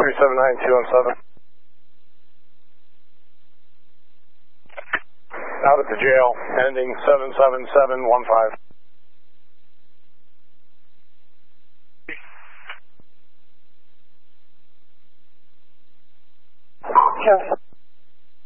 379-217. Out at the jail, ending 77715. Yes.